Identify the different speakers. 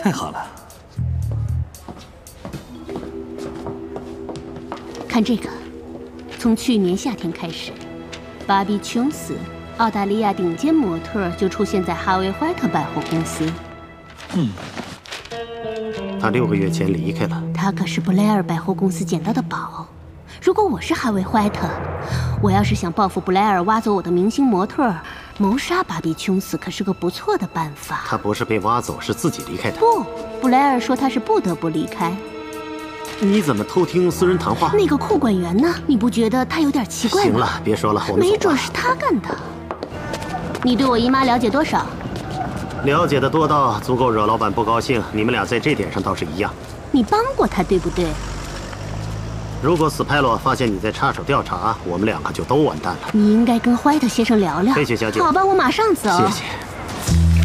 Speaker 1: 太好了。
Speaker 2: 看这个，从去年夏天开始，芭比·琼斯，澳大利亚顶尖模特就出现在哈维·怀特百货公司。
Speaker 3: 他6个月前离开了。
Speaker 2: 他可是布莱尔百货公司捡到的宝。如果我是哈维·怀特，我要是想报复布莱尔挖走我的明星模特，谋杀芭比·琼斯可是个不错的办法。
Speaker 3: 他不是被挖走，是自己离开的。
Speaker 2: 不，布莱尔说他是不得不离开。
Speaker 3: 你怎么偷听私人谈话？
Speaker 2: 那个库管员呢？你不觉得他有点奇怪吗？
Speaker 3: 行了，别说了，我们走吧。
Speaker 2: 没准是他干的。你对我姨妈了解多少？
Speaker 3: 了解的多到足够惹老板不高兴。你们俩在这点上倒是一样。
Speaker 2: 你帮过他，对不对？
Speaker 3: 如果斯派罗发现你在插手调查，我们两个就都完蛋了。
Speaker 2: 你应该跟怀特先生聊聊。
Speaker 3: 佩雪小姐，
Speaker 2: 好吧，我马上走。
Speaker 3: 谢谢。